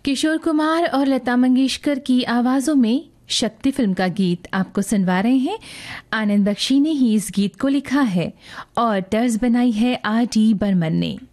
किशोर कुमार और लता मंगेशकर की आवाज़ों में शक्ति फिल्म का गीत आपको सुनवा रहे हैं। आनंद बख्शी ने ही इस गीत को लिखा है और तर्ज बनाई है R.D. बर्मन ने।